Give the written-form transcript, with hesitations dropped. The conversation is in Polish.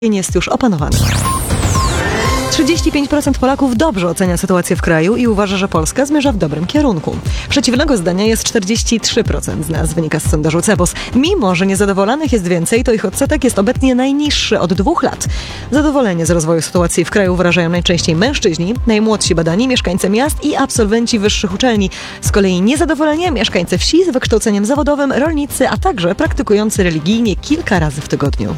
jest już opanowany. 35% Polaków dobrze ocenia sytuację w kraju i uważa, że Polska zmierza w dobrym kierunku. Przeciwnego zdania jest 43% z nas, wynika z sondażu CEBOS. Mimo że niezadowolonych jest więcej, to ich odsetek jest obecnie najniższy od 2 lat. Zadowolenie z rozwoju sytuacji w kraju wyrażają najczęściej mężczyźni, najmłodsi badani, mieszkańcy miast i absolwenci wyższych uczelni. Z kolei niezadowolenie mieszkańcy wsi z wykształceniem zawodowym, rolnicy, a także praktykujący religijnie kilka razy w tygodniu.